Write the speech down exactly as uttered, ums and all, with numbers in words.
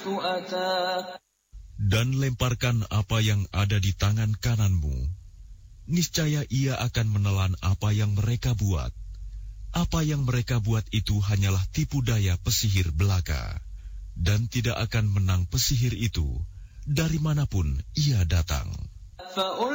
Dan lemparkan apa yang ada di tangan kananmu. Niscaya ia akan menelan apa yang mereka buat. Apa yang mereka buat itu hanyalah tipu daya pesihir belaka. Dan tidak akan menang pesihir itu dari manapun ia datang.